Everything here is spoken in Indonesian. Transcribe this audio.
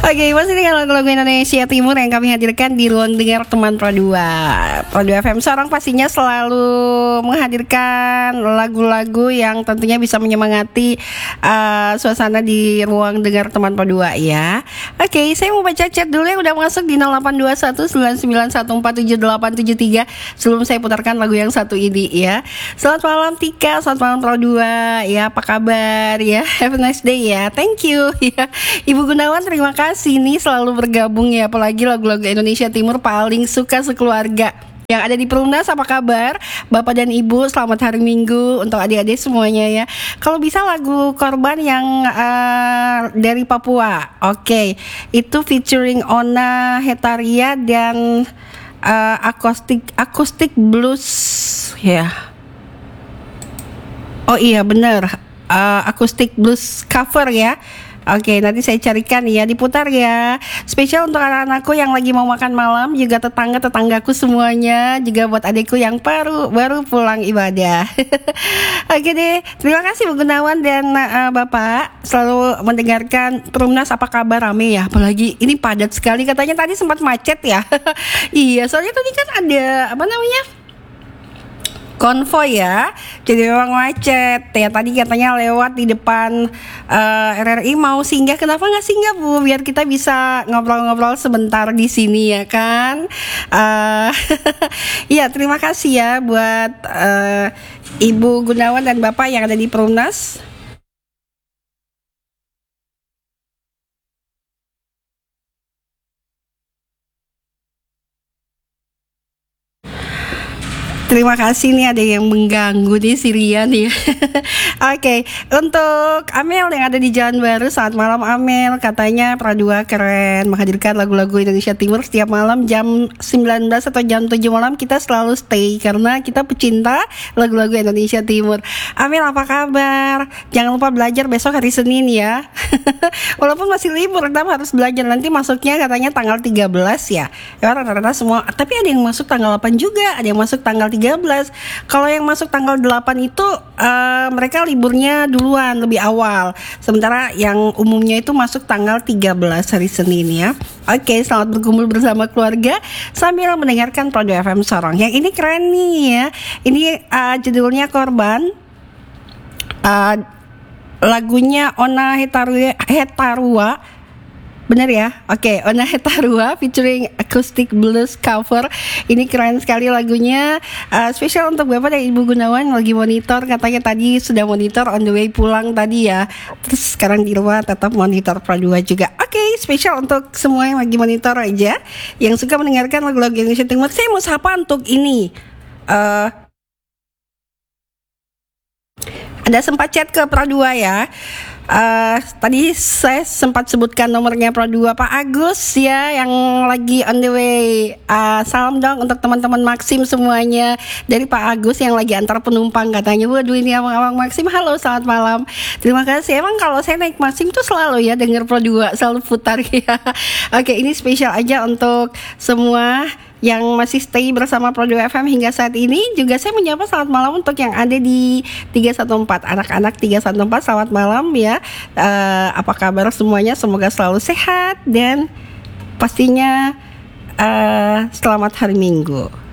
Oke, masih dengan lagu-lagu Indonesia Timur yang kami hadirkan di ruang dengar teman Pro 2. Pro 2 FM seorang pastinya selalu menghadirkan lagu-lagu yang tentunya bisa menyemangati suasana di ruang dengar teman Pro 2 ya. Oke, saya mau baca chat dulu yang udah masuk di 082199147873 sebelum saya putarkan lagu yang satu ini ya. Selamat malam Tika, selamat malam Pro 2 ya. Apa kabar ya? Have a nice day ya. Thank you ya. Ibu Gunawan, terima kasih nih selalu bergabung ya, apalagi lagu-lagu Indonesia Timur paling suka sekeluarga. Yang ada di Perumnas, apa kabar Bapak dan Ibu? Selamat hari Minggu untuk adik-adik semuanya ya. Kalau bisa lagu Korban yang dari Papua. Oke, itu featuring Ona Hetaria dan akustik blues ya. Oh iya benar, akustik blues cover ya. Oke, nanti saya carikan ya, diputar ya. Spesial untuk anak-anakku yang lagi mau makan malam, juga tetangga-tetanggaku semuanya, juga buat adikku yang baru pulang ibadah. Oke deh, terima kasih Bu Gunawan dan Bapak selalu mendengarkan Perumnas. Apa kabar, rame ya? Apalagi ini padat sekali, katanya tadi sempat macet ya. Iya, soalnya tadi kan ada konvoy ya, jadi memang macet ya. Tadi katanya lewat di depan RRI mau singgah, kenapa nggak singgah Bu? Biar kita bisa ngobrol-ngobrol sebentar di sini ya kan. Ya terima kasih ya buat Ibu Gunawan dan Bapak yang ada di Perumnas. Terima kasih nih, ada yang mengganggu nih si Rian ya. Oke, untuk Amel yang ada di Jalan Baru, selamat malam Amel. Katanya Pradua keren menghadirkan lagu-lagu Indonesia Timur setiap malam jam 19 atau jam 7 malam kita selalu stay karena kita pecinta lagu-lagu Indonesia Timur. Amel apa kabar? Jangan lupa belajar besok hari Senin ya. Walaupun masih libur tetap harus belajar, nanti masuknya katanya tanggal 13 ya. Ya rata-rata semua, tapi ada yang masuk tanggal 8 juga, ada yang masuk tanggal 13. Kalau yang masuk tanggal 8 itu mereka liburnya duluan, lebih awal. Sementara yang umumnya itu masuk tanggal 13 hari Senin ya. Oke, selamat berkumpul bersama keluarga sambil mendengarkan Pro 2 FM Sorong. Yang ini keren nih ya. Ini judulnya Korban. Lagunya Ona Hetarua. Bener ya? Oke, Ona Hetarua featuring acoustic blues cover. Ini keren sekali lagunya. Spesial untuk Bapak dan Ibu Gunawan lagi monitor. Katanya tadi sudah monitor on the way pulang tadi ya. Terus sekarang di rumah tetap monitor Pro 2 juga. Oke, spesial untuk semua yang lagi monitor aja, yang suka mendengarkan lagu-lagu Indonesia Timur. Saya mau sapa untuk ini. Ada sempat chat ke Pro 2 ya. Tadi saya sempat sebutkan nomornya Pro 2 Pak Agus ya, yang lagi on the way. Salam dong untuk teman-teman Maxim semuanya, dari Pak Agus yang lagi antar penumpang katanya. Waduh, ini abang-abang Maxim, halo selamat malam. Terima kasih. Emang kalau saya naik Maxim tuh selalu ya denger Pro 2, selalu putar ya. Oke, ini spesial aja untuk semua yang masih stay bersama Pro 2 FM hingga saat ini. Juga saya menyapa selamat malam untuk yang ada di 314, anak-anak 314, selamat malam ya. Apa kabar semuanya? Semoga selalu sehat dan pastinya selamat hari Minggu.